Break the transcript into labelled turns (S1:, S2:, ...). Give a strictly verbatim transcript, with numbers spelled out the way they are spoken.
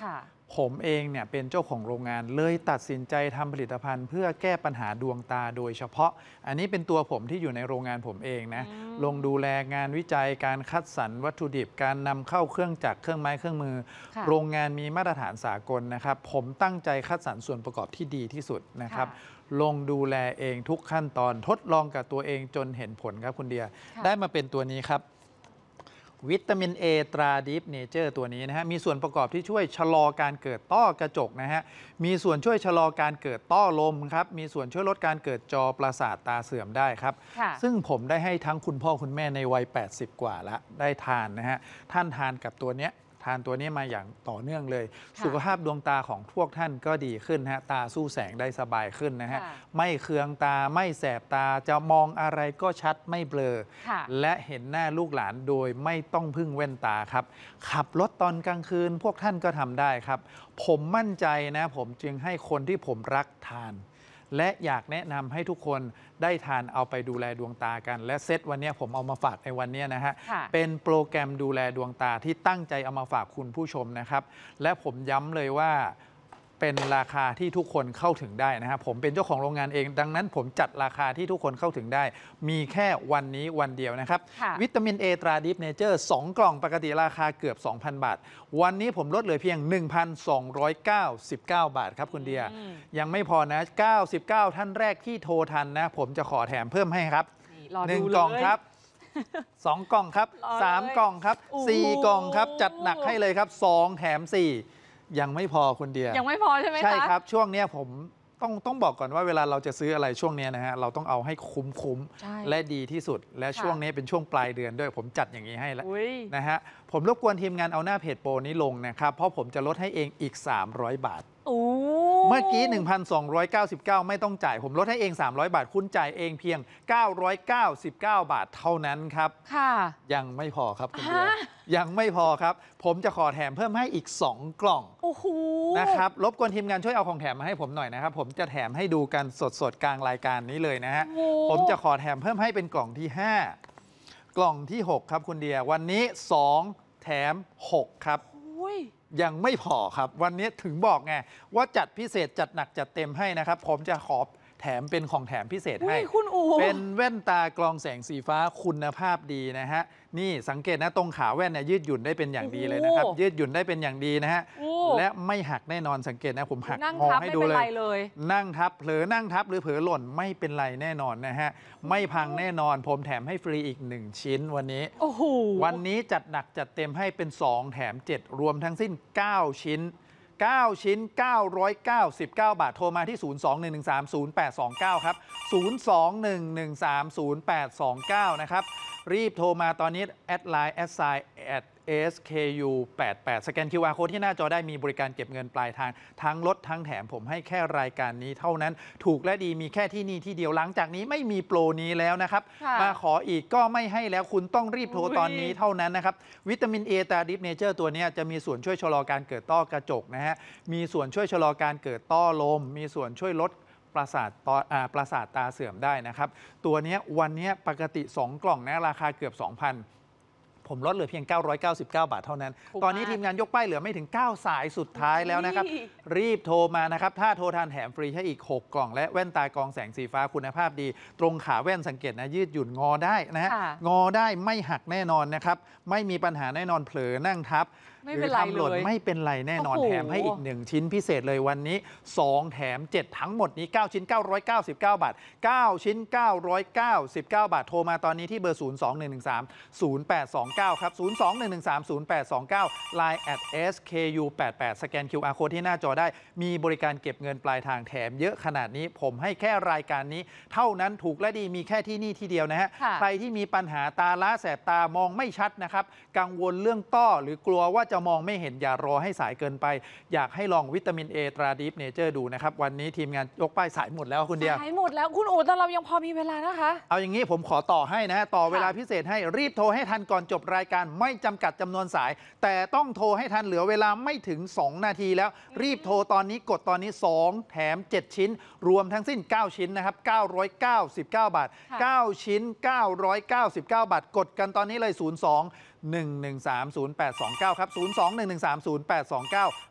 S1: ผมเองเนี่ยเป็นเจ้าของโรงงานเลยตัดสินใจทำผลิตภัณฑ์เพื่อแก้ปัญหาดวงตาโดยเฉพาะอันนี้เป็นตัวผมที่อยู่ในโรงงานผมเองนะลงดูแลงานวิจัยการคัดสรรวัตถุดิบการนำเข้าเครื่องจักรเครื่องไม้เครื่องมือโรงงานมีมาตรฐานสากลนะครับผมตั้งใจคัดสรรส่วนประกอบที่ดีที่สุดนะครับลงดูแลเองทุกขั้นตอนทดลองกับตัวเองจนเห็นผลครับคุณเดียได้มาเป็นตัวนี้ครับวิตามิน A ตราดิฟเนเจอร์ตัวนี้นะฮะมีส่วนประกอบที่ช่วยชะลอการเกิดต้อกระจกนะฮะมีส่วนช่วยชะลอการเกิดต้อลมครับมีส่วนช่วยลดการเกิดจอประสาทตาเสื่อมได้ครับซึ่งผมได้ให้ทั้งคุณพ่อคุณแม่ในวัยแปดสิบกว่าแล้วได้ทานนะฮะท่านทานกับตัวเนี้ยทานตัวนี้มาอย่างต่อเนื่องเลยสุขภาพดวงตาของพวกท่านก็ดีขึ้นฮะตาสู้แสงได้สบายขึ้นนะฮะไม่เคืองตาไม่แสบตาจะมองอะไรก็ชัดไม่เบลอและเห็นหน้าลูกหลานโดยไม่ต้องพึ่งแว่นตาครับขับรถตอนกลางคืนพวกท่านก็ทำได้ครับผมมั่นใจนะผมจึงให้คนที่ผมรักทานและอยากแนะนำให้ทุกคนได้ทานเอาไปดูแลดวงตากันและเซตวันนี้ผมเอามาฝากในวันนี้นะฮะเป็นโปรแกรมดูแลดวงตาที่ตั้งใจเอามาฝากคุณผู้ชมนะครับและผมย้ำเลยว่าเป็นราคาที่ทุกคนเข้าถึงได้นะครับผมเป็นเจ้าของโรงงานเองดังนั้นผมจัดราคาที่ทุกคนเข้าถึงได้มีแค่วันนี้วันเดียวนะครับวิตามิน A ตราดิฟเนเจอร์สองกล่องปกติราคาเกือบ สองพัน บาทวันนี้ผมลดเหลือเพียง หนึ่งพันสองร้อยเก้าสิบเก้า บาทครับคุณเดียยังไม่พอนะเก้าสิบเก้าท่านแรกที่โทรทันนะผมจะขอแถมเพิ่มให้ครับหนึ่งกล่องครับสองกล่องครับสามกล่องครับสี่กล่องครับจัดหนักให้เลยครับสองแถมสี่ยังไม่พอคุณเดีย
S2: ยังไม่พอใช่ไหมคะ
S1: ใช่ครับช่วงนี้ผมต้องต้องบอกก่อนว่าเวลาเราจะซื้ออะไรช่วงนี้นะฮะเราต้องเอาให้คุ้มคุ้มและดีที่สุดและช่วงนี้เป็นช่วงปลายเดือนด้วยผมจัดอย่างนี้ให้แล้วนะฮะผมรบกวนทีมงานเอาหน้าเพจโปรนี้ลงนะครับเพราะผมจะลดให้เองอีกสามร้อยบาทเมื่อกี้ หนึ่งพันสองร้อยเก้าสิบเก้า ไม่ต้องจ่ายผมลดให้เองสามร้อยบาทคุณจ่ายเองเพียงเก้าร้อยเก้าสิบเก้าบาทเท่านั้นครับค่ะยังไม่พอครับคุณเดียยังไม่พอครับผมจะขอแถมเพิ่มให้อีกสองกล่องโอ้โหนะครับรบกวนทีมงานช่วยเอาของแถมมาให้ผมหน่อยนะครับผมจะแถมให้ดูกันสดๆกลางรายการนี้เลยนะฮะผมจะขอแถมเพิ่มให้เป็นกล่องที่ห้ากล่องที่หกครับคุณเดียวันนี้สองแถมหกครับยังไม่พอครับวันนี้ถึงบอกไงว่าจัดพิเศษจัดหนักจัดเต็มให้นะครับผมจะขอแถมเป็นของแถมพิเศษให้เป็นแว่นตากรองแสงสีฟ้าคุณภาพดีนะฮะนี่สังเกตนะตรงขาแว่นเนี่ยยืดหยุ่นได้เป็นอย่างดีเลยนะครับยืดหยุ่นได้เป็นอย่างดีนะฮะและไม่หักแน่นอนสังเกตนะผมหักงอให้ดูเลยนั่งทับเผลอนั่งทับหรือเผลอหล่นไม่เป็นไรแน่นอนนะฮะไม่พังแน่นอนผมแถมให้ฟรีอีกหนึ่งชิ้นวันนี้วันนี้จัดหนักจัดเต็มให้เป็นสองแถมเจ็ดรวมทั้งสิ้นเก้าชิ้นเก้าชิ้นเก้าร้อยเก้าสิบเก้าบาทโทรมาที่ศูนย์ สอง หนึ่ง หนึ่ง สาม ศูนย์ แปด สอง เก้าครับศูนย์ สอง หนึ่ง หนึ่ง สาม ศูนย์ แปด สอง เก้านะครับรีบโทรมาตอนนี้แอดไลน์แอดไซน์ แอท เอส เค ยู แปดแปด สแกน คิว อาร์ Code ที่หน้าจอได้มีบริการเก็บเงินปลายทางทั้งลดทั้งแถมผมให้แค่รายการนี้เท่านั้นถูกและดีมีแค่ที่นี่ที่เดียวหลังจากนี้ไม่มีโปรนี้แล้วนะครับมาขออีกก็ไม่ให้แล้วคุณต้องรีบโทรตอนนี้เท่านั้นนะครับวิตามิน A ตราดิฟเนเจอร์ตัวนี้จะมีส่วนช่วยชะลอการเกิดต้อกระจกนะฮะมีส่วนช่วยชะลอการเกิดต้อลมมีส่วนช่วยลดประสาทตาประสาทตาเสื่อมได้นะครับตัวนี้วันนี้ปกติสองกล่องนะราคาเกือบ สองพันผมลดเหลือเพียงเก้าร้อยเก้าสิบเก้าบาทเท่านั้นตอนนี้ทีมงานยกป้ายเหลือไม่ถึงเก้าสายสุดท้ายแล้วนะครับรีบโทรมานะครับถ้าโทรทันแถมฟรีให้อีกหกกล่องและแว่นตากรองแสงสีฟ้าคุณภาพดีตรงขาแว่นสังเกตนะยืดหยุ่นงอได้นะฮะงอได้ไม่หักแน่นอนนะครับไม่มีปัญหาแน่นอนเผลอนั่งทับหรือทำหล่นไม่เป็นไรแน่นอนแถมให้อีกหนึ่งชิ้นพิเศษเลยวันนี้สองแถมเจ็ดทั้งหมดนี้เก้าชิ้นเก้าร้อยเก้าสิบเก้าบาทเก้าชิ้นเก้าร้อยเก้าสิบเก้าบาทโทรมาตอนนี้ที่เบอร์ศูนย์ สอง หนึ่ง หนึ่ง สาม ศูนย์ แปด สอง เก้าครับศูนย์ สอง หนึ่ง หนึ่ง สาม ศูนย์ แปด สอง เก้า ไลน์ แอท เอส เค ยู แปดแปด สแกน คิว อาร์ Code ที่หน้าจอได้มีบริการเก็บเงินปลายทางแถมเยอะขนาดนี้ผมให้แค่รายการนี้เท่านั้นถูกและดีมีแค่ที่นี่ที่เดียวนะฮะใครที่มีปัญหาตาล้าแสบตามองไม่ชัดนะครับกังวลเรื่องต้อหรือกลัวว่าจะมองไม่เห็นอย่ารอให้สายเกินไปอยากให้ลองวิตามิน A ตราดิฟเนเจอร์ดูนะครับวันนี้ทีมงานยกป้ายสายหมดแล้วคุณเดีย
S2: สายหมดแล้วคุณอู๋แต่เรายังพอมีเวลานะคะ
S1: เอาอย่างนี้ผมขอต่อให้นะต่อเวลาพิเศษให้รีบโทรให้ทันก่อนจบรายการไม่จำกัดจำนวนสายแต่ต้องโทรให้ทันเหลือเวลาไม่ถึงสองนาทีแล้วรีบโทรตอนนี้กดตอนนี้สองแถมเจ็ดชิ้นรวมทั้งสิ้นเก้าชิ้นนะครับเก้าร้อยเก้าสิบเก้าบาทเก้าชิ้นเก้าร้อยเก้าสิบเก้าบาทกดกันตอนนี้เลยศูนย์ สอง หนึ่ง หนึ่ง สาม ศูนย์ แปด สอง เก้าครับศูนย์ สอง หนึ่ง หนึ่ง สาม ศูนย์ แปด สอง เก้า